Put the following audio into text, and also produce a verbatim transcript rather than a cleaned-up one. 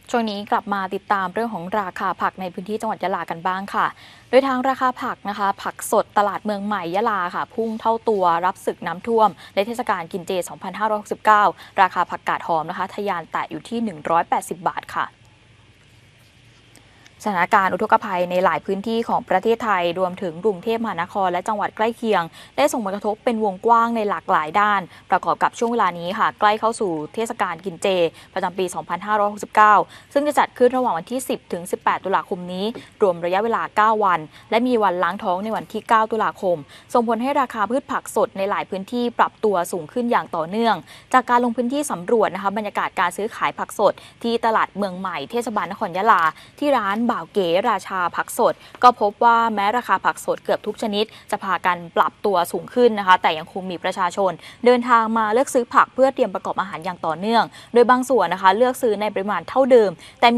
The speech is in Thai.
ช่วงนี้กลับมาติดตามเรื่องของราคาผักในพื้นที่จังหวัดยะลากันบ้างค่ะโดยทางราคาผักนะคะผักสดตลาดเมืองใหม่ยะลาค่ะพุ่งเท่าตัวรับศึกน้ำท่วมในเทศกาลกินเจ สองพันห้าร้อยหกสิบเก้า ราคาผักกาดหอมนะคะทะยานแตะอยู่ที่ หนึ่งร้อยแปดสิบ บาทค่ะสถานการณ์อุทกภัยในหลายพื้นที่ของประเทศไทยรวมถึงกรุงเทพมหานครและจังหวัดใกล้เคียงได้ส่งผลกระทบเป็นวงกว้างในหลากหลายด้านประกอบกับช่วงเวลานี้ค่ะใกล้เข้าสู่เทศกาลกินเจประจำปี สองพันห้าร้อยหกสิบเก้า ซึ่งจะจัดขึ้นระหว่างวันที่ สิบ ถึง สิบแปด ตุลาคมนี้รวมระยะเวลา เก้า วันและมีวันล้างท้องในวันที่ เก้า ตุลาคมส่งผลให้ราคาพืชผักสดในหลายพื้นที่ปรับตัวสูงขึ้นอย่างต่อเนื่องจากการลงพื้นที่สำรวจนะคะบรรยากาศการซื้อขายผักสดที่ตลาดเมืองใหม่เทศบาลนครยะลาที่ร้านบ่าวเก๋ราชาผักสดก็พบว่าแม้ราคาผักสดเกือบทุกชนิดจะพากันปรับตัวสูงขึ้นนะคะแต่ยังคงมีประชาชนเดินทางมาเลือกซื้อผักเพื่อเตรียมประกอบอาหารอย่างต่อเนื่องโดยบางส่วนนะคะเลือกซื้อในปริมาณเท่าเดิมแต่